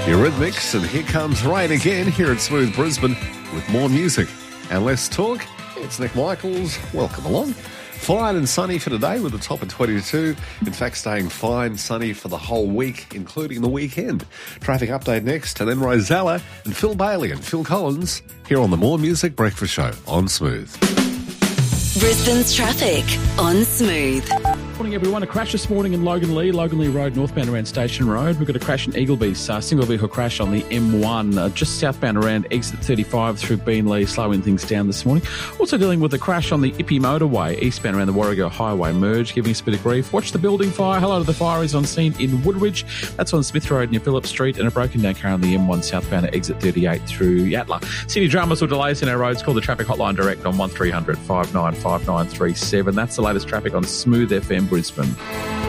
Eurythmics, and here comes rain again here at Smooth Brisbane with more music and less talk. It's Nick Michaels. Welcome along. Fine and sunny for today with a top of 22. In fact, staying fine, sunny for the whole week, including the weekend. Traffic update next, and then Rosella and Phil Bailey and Phil Collins here on the More Music Breakfast Show on Smooth. Brisbane's traffic on Smooth. Morning, everyone. A crash this morning in Logan Lee Road, northbound around Station Road. We've got a crash in Eagleby's, single vehicle crash on the M1, just southbound around exit 35 through Beenleigh, slowing things down this morning. Also dealing with a crash on the Ippy motorway, eastbound around the Warrego Highway merge, giving us a bit of grief. Watch the building fire. Hello to the fire is on scene in Woodridge. That's on Smith Road near Phillip Street, and a broken down car on the M1 southbound at exit 38 through Yatala. City dramas or delays in our roads, call the traffic hotline direct on 1300 595937. That's the latest traffic on Smooth FM Brisbane.